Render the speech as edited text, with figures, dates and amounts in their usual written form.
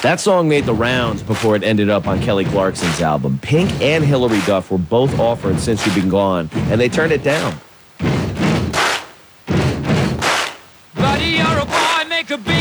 That song made the rounds before it ended up on Kelly Clarkson's album. Pink and Hilary Duff were both offered Since You've Been Gone, and they turned it down. Buddy, you're a boy, make a big